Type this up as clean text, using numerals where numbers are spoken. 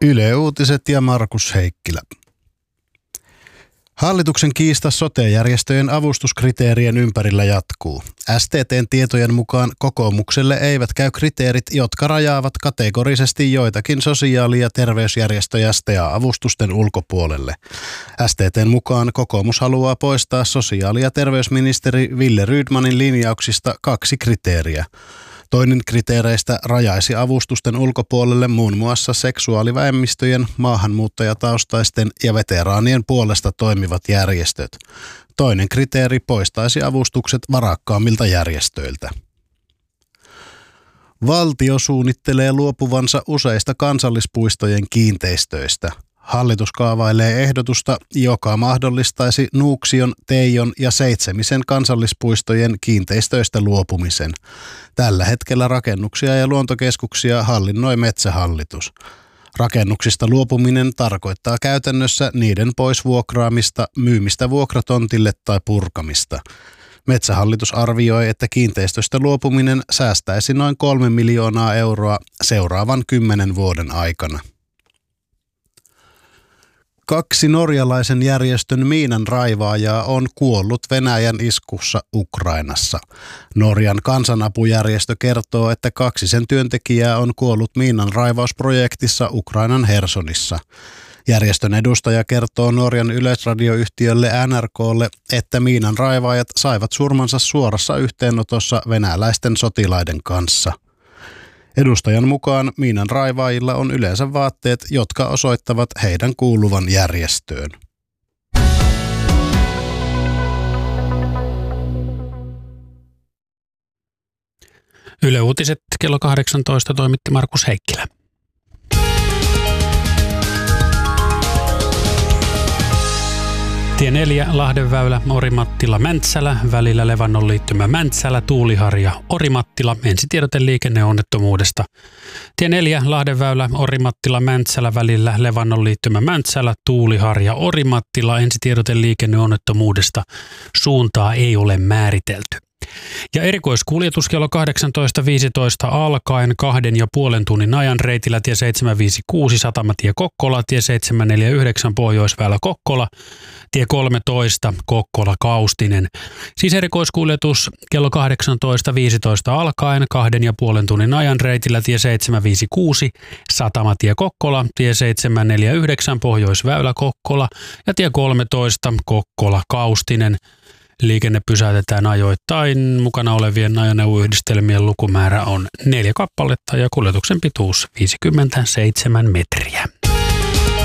Yle Uutiset ja Markus Heikkilä. Hallituksen kiista sote-järjestöjen avustuskriteerien ympärillä jatkuu. STT:n tietojen mukaan kokoomukselle eivät käy kriteerit, jotka rajaavat kategorisesti joitakin sosiaali- ja terveysjärjestöjä STEA-avustusten ulkopuolelle. STT:n mukaan kokoomus haluaa poistaa sosiaali- ja terveysministeri Wille Rydmanin linjauksista 2 kriteeriä. Toinen kriteereistä rajaisi avustusten ulkopuolelle muun muassa seksuaalivähemmistöjen, maahanmuuttajataustaisten ja veteraanien puolesta toimivat järjestöt. Toinen kriteeri poistaisi avustukset varakkaammilta järjestöiltä. Valtio suunnittelee luopuvansa useista kansallispuistojen kiinteistöistä. Hallitus kaavailee ehdotusta, joka mahdollistaisi Nuuksion, Teijon ja Seitsemisen kansallispuistojen kiinteistöistä luopumisen. Tällä hetkellä rakennuksia ja luontokeskuksia hallinnoi Metsähallitus. Rakennuksista luopuminen tarkoittaa käytännössä niiden poisvuokraamista, myymistä vuokratontille tai purkamista. Metsähallitus arvioi, että kiinteistöstä luopuminen säästäisi noin 3 miljoonaa euroa seuraavan 10 vuoden aikana. 2 norjalaisen järjestön miinanraivaajaa on kuollut Venäjän iskussa Ukrainassa. Norjan kansanapujärjestö kertoo, että 2 sen työntekijää on kuollut miinanraivausprojektissa Ukrainan Hersonissa. Järjestön edustaja kertoo Norjan yleisradioyhtiölle NRK:lle, että miinanraivaajat saivat surmansa suorassa yhteenotossa venäläisten sotilaiden kanssa. Edustajan mukaan miinanraivaajilla on yleensä vaatteet, jotka osoittavat heidän kuuluvan järjestöön. Yle Uutiset kello 18 toimitti Markus Heikkilä. Tie 4 Lahdenväylä Orimattila-Mäntsälä, välillä Levannon liittymä Mäntsälä, Tuuliharja, Orimattila, ensitiedote liikenneonnettomuudesta. Tie 4 Lahdenväylä Orimattila-Mäntsälä, välillä Levannon liittymä Mäntsälä, Tuuliharja, Orimattila, ensitiedote liikenneonnettomuudesta. Suuntaa ei ole määritelty. Ja erikoiskuljetus kello 18.15 alkaen 2,5 tunnin ajan reitillä tie 756 Satamatie Kokkola, tie 749 Pohjoisväylä Kokkola, tie 13 Kokkola Kaustinen. Siis erikoiskuljetus kello 18.15 alkaen 2,5 tunnin ajan reitillä tie 756 Satamatie Kokkola, tie 749 Pohjoisväylä Kokkola ja tie 13 Kokkola Kaustinen. Liikenne pysäytetään ajoittain. Mukana olevien ajoneuvoyhdistelmien lukumäärä on 4 kappaletta ja kuljetuksen pituus 57 metriä.